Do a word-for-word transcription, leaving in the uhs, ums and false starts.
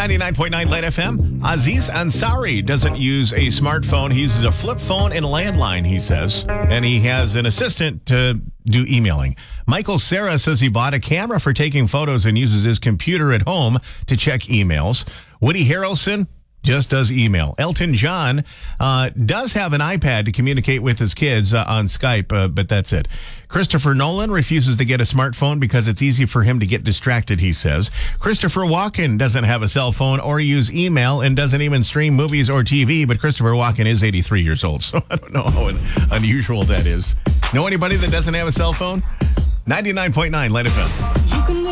ninety-nine point nine Light F M. Aziz Ansari doesn't use a smartphone. He uses a flip phone and a landline, he says. And he has an assistant to do emailing. Michael Sarah says he bought a camera for taking photos and uses his computer at home to check emails. Woody Harrelson just does email. Elton John uh, does have an iPad to communicate with his kids uh, on Skype, uh, but that's it. Christopher Nolan refuses to get a smartphone because it's easy for him to get distracted, he says. Christopher Walken doesn't have a cell phone or use email and doesn't even stream movies or T V, but Christopher Walken is eighty-three years old, so I don't know how un- unusual that is. Know anybody that doesn't have a cell phone? ninety-nine point nine Light F M.